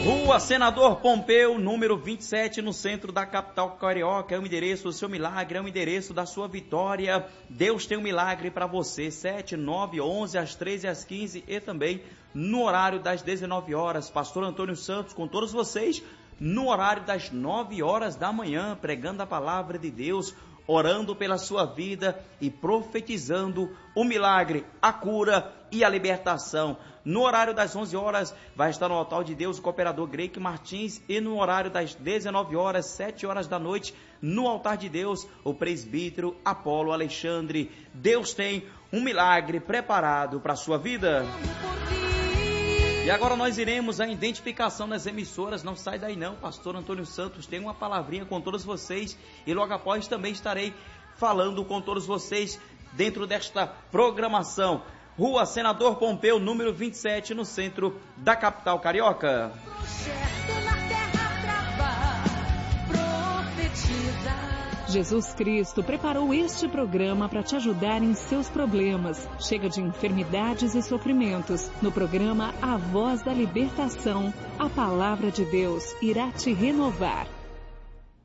Rua Senador Pompeu, número 27, no centro da capital carioca. É o endereço do seu milagre, é o endereço da sua vitória. Deus tem um milagre para você. 7, 9, 11, às 13 e às 15 e também no horário das 19 horas. Pastor Antônio Santos com todos vocês no horário das 9 horas da manhã, pregando a palavra de Deus, orando pela sua vida e profetizando o milagre, a cura e a libertação. No horário das 11 horas vai estar no altar de Deus o cooperador Greik Martins, e no horário das 19 horas, 7 horas da noite, no altar de Deus o presbítero Apolo Alexandre. Deus tem um milagre preparado para a sua vida. E agora nós iremos à identificação das emissoras. Não sai daí não, pastor Antônio Santos tem uma palavrinha com todos vocês e logo após também estarei falando com todos vocês dentro desta programação. Rua Senador Pompeu, número 27, no centro da capital carioca. Jesus Cristo preparou este programa para te ajudar em seus problemas. Chega de enfermidades e sofrimentos. No programa A Voz da Libertação, a palavra de Deus irá te renovar.